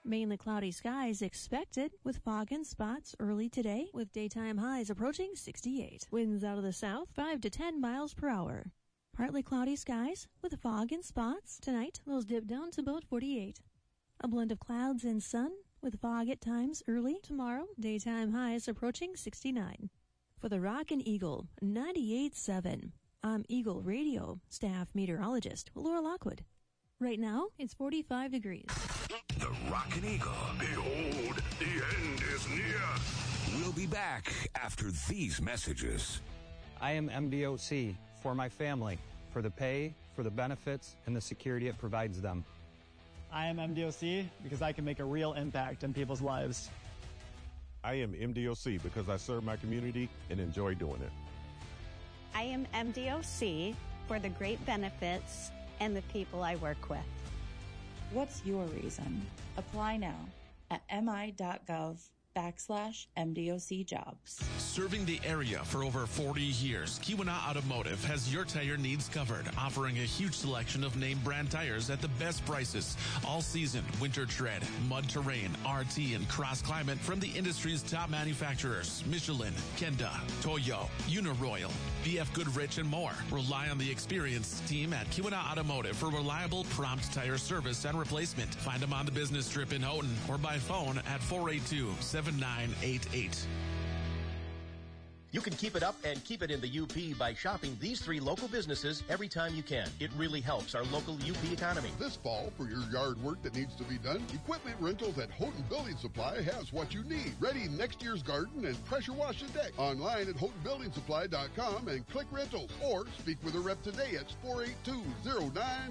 Mainly cloudy skies expected with fog and spots early today with daytime highs approaching 68. Winds out of the south 5 to 10 miles per hour. Partly cloudy skies with fog and spots. Tonight, lows dip down to about 48. A blend of clouds and sun with fog at times early. Tomorrow, daytime highs approaching 69. For the Rockin' Eagle 98.7, I'm Eagle Radio staff meteorologist Laura Lockwood. Right now, it's 45 degrees. The Rockin' Eagle. Behold, the end is near. We'll be back after these messages. I am MDOC for my family, for the pay, for the benefits, and the security it provides them. I am MDOC because I can make a real impact in people's lives. I am MDOC because I serve my community and enjoy doing it. I am MDOC for the great benefits and the people I work with. What's your reason? Apply now at mi.gov/MDOC jobs. Serving the area for over 40 years, Keweenaw Automotive has your tire needs covered, offering a huge selection of name brand tires at the best prices. All season, winter tread, mud terrain, RT, and cross climate from the industry's top manufacturers, Michelin, Kenda, Toyo, Uniroyal, BF Goodrich, and more. Rely on the experienced team at Keweenaw Automotive for reliable, prompt tire service and replacement. Find them on the business strip in Houghton or by phone at 482-7988. You can keep it up and keep it in the UP by shopping these 3 local businesses every time you can. It really helps our local UP economy. This fall, for your yard work that needs to be done, Equipment Rentals at Houghton Building Supply has what you need. Ready next year's garden and pressure wash the deck. Online at HoughtonBuildingSupply.com and click rentals. Or speak with a rep today at 482-0900.